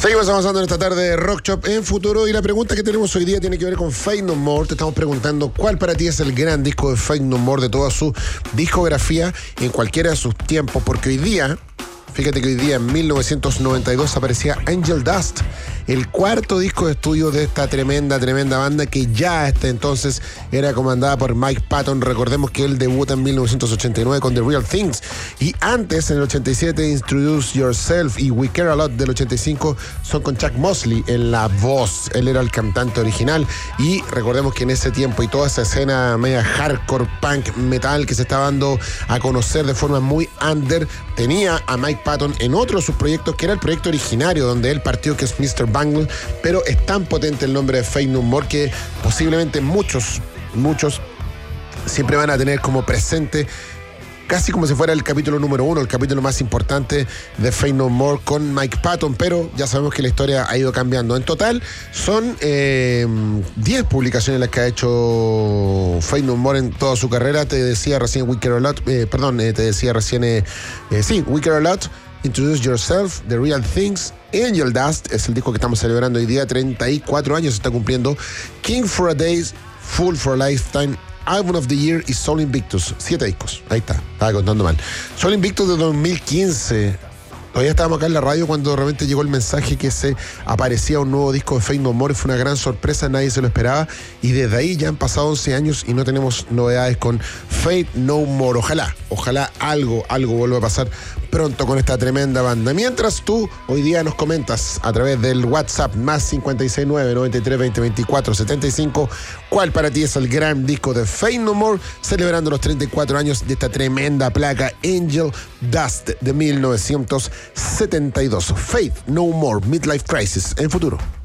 Seguimos avanzando en esta tarde de Rock Shop en Futuro y la pregunta que tenemos hoy día tiene que ver con Faith No More. Te estamos preguntando cuál para ti es el gran disco de Faith No More de toda su discografía en cualquiera de sus tiempos, porque hoy día, fíjate que hoy día en 1992 aparecía Angel Dust, el cuarto disco de estudio de esta tremenda banda que ya hasta entonces era comandada por Mike Patton. Recordemos que él debuta en 1989 con The Real Things y antes, en el 87, Introduce Yourself y We Care A Lot del 85 son con Chuck Mosley en la voz. Él era el cantante original y recordemos que en ese tiempo y toda esa escena media hardcore punk metal que se estaba dando a conocer de forma muy under, tenía a Mike Patton en otro de sus proyectos que era el proyecto originario donde él partió, que es Mr. Bungle, pero es tan potente el nombre de Faith No More que posiblemente muchos siempre van a tener como presente, casi como si fuera el capítulo número 1, el capítulo más importante de Faith No More con Mike Patton, pero ya sabemos que la historia ha ido cambiando. En total son 10 publicaciones las que ha hecho Faith No More en toda su carrera. Te decía recién We Care A Lot, We Care A Lot, Introduce Yourself, The Real Things, Angel Dust, es el disco que estamos celebrando hoy día, 34 años se está cumpliendo, King for a Days, Fool for a Lifetime, Album of the Year y Soul Invictus. 7 discos, ahí está, estaba contando mal. Soul Invictus de 2015. Todavía estábamos acá en la radio cuando de repente llegó el mensaje que se aparecía un nuevo disco de Faith No More. Fue una gran sorpresa, nadie se lo esperaba. Y desde ahí ya han pasado 11 años y no tenemos novedades con Faith No More. Ojalá algo vuelva a pasar pronto con esta tremenda banda. Mientras tú hoy día nos comentas a través del WhatsApp más 569 93 20 24 75 cuál para ti es el gran disco de Faith No More, celebrando los 34 años de esta tremenda placa Angel Dust de 1972. Faith No More, Midlife Crisis en Futuro.